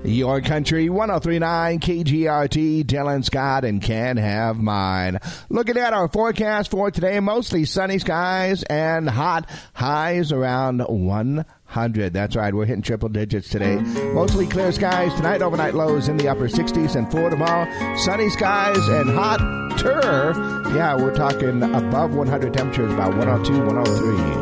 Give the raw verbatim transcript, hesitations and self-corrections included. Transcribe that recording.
Your Country one oh three point nine K G R T, Dylan Scott and Can't Have Mine. Looking at our forecast for today, mostly sunny skies and hot highs around one hundred. That's right, we're hitting triple digits today. Mostly clear skies tonight, overnight lows in the upper sixties, and for tomorrow, sunny skies and hotter. Yeah, we're talking above one hundred temperatures, about one oh two, one oh three.